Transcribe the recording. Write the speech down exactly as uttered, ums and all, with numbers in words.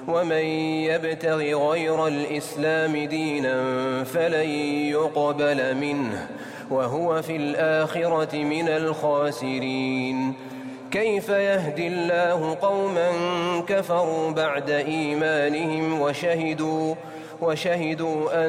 ومن يبتغ غير الإسلام دينا فلن يقبل منه وهو في الآخرة من الخاسرين. كيف يهدي الله قوما كفروا بعد إيمانهم وشهدوا, وشهدوا أن